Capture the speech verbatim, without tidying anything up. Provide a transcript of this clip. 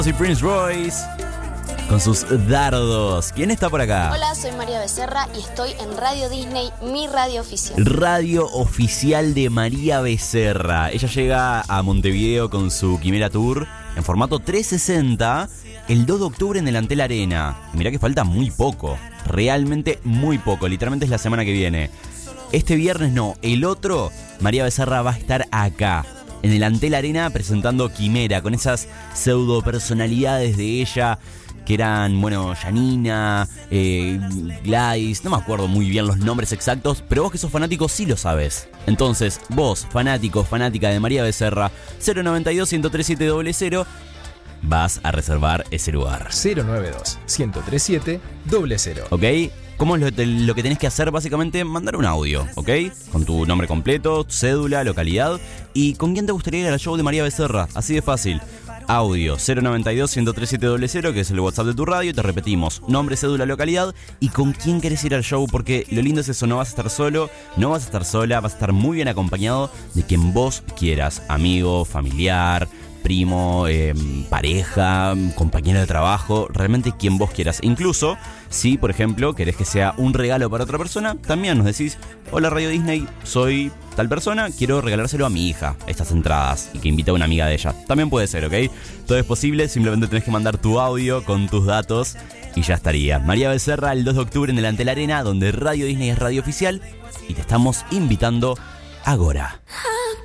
Soy Prince Royce con sus dardos. ¿Quién está por acá? Hola, soy María Becerra y estoy en Radio Disney, mi radio oficial. Radio oficial de María Becerra. Ella llega a Montevideo con su Quimera Tour en formato trescientos sesenta el dos de octubre en el Antel Arena. Mirá que falta muy poco, realmente muy poco, literalmente es la semana que viene. Este viernes no, el otro, María Becerra va a estar acá, en el Antel Arena, presentando Quimera, con esas pseudo personalidades de ella, que eran, bueno, Janina, eh, Gladys, no me acuerdo muy bien los nombres exactos, pero vos que sos fanático sí lo sabés. Entonces, vos, fanático, fanática de María Becerra, cero noventa y dos, ciento treinta y siete, cero cero, vas a reservar ese lugar. cero noventa y dos, ciento treinta y siete, cero cero. ¿Ok? ¿Cómo es lo, lo que tenés que hacer? Básicamente, mandar un audio, ¿ok? Con tu nombre completo, cédula, localidad y con quién te gustaría ir al show de María Becerra. Así de fácil. Audio cero noventa y dos, ciento treinta y siete, cero cero, que es el WhatsApp de tu radio. Te repetimos, nombre, cédula, localidad y con quién querés ir al show, porque lo lindo es eso, no vas a estar solo, no vas a estar sola, vas a estar muy bien acompañado de quien vos quieras, amigo, familiar, primo, eh, pareja, compañero de trabajo, realmente quien vos quieras. Incluso, si por ejemplo querés que sea un regalo para otra persona, también nos decís: hola Radio Disney, soy tal persona, quiero regalárselo a mi hija, estas entradas, y que invite a una amiga de ella. También puede ser, ¿ok? Todo es posible, simplemente tenés que mandar tu audio con tus datos y ya estaría. María Becerra el dos de octubre en el Antel Arena, donde Radio Disney es radio oficial, y te estamos invitando ahora.